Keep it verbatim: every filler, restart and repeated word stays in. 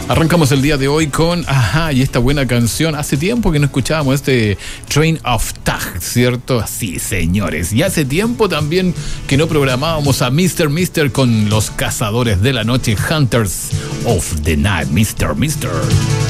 Arrancamos el día de hoy con, ajá, y esta buena canción. Hace tiempo que no escuchábamos este Train of Tag, ¿cierto? Sí, señores. Y hace tiempo también que no programábamos a mister Mister con los cazadores de la noche, Hunters of the Night, mister Mister